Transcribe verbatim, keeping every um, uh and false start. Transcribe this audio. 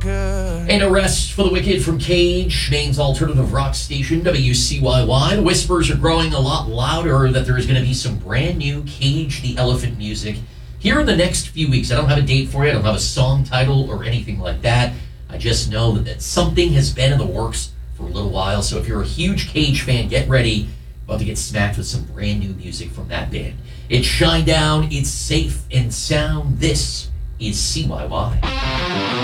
good. An arrest for the wicked from Cage, Maine's alternative rock station, W C Y Y. The whispers are growing a lot louder that there is going to be some brand new Cage the Elephant music here in the next few weeks. I don't have a date for you. I don't have a song title or anything like that. I just know that something has been in the works for a little while. So if you're a huge Cage fan, get ready. About to get smacked with some brand new music from that band. It's Shinedown. It's safe and sound. This is C Y Y.